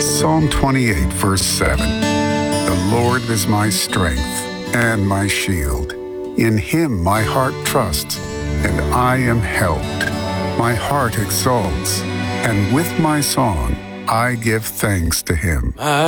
Psalm 28, verse 7. The Lord is my strength and my shield. In him my heart trusts, and I am helped. My heart exalts, and with my song I give thanks to him.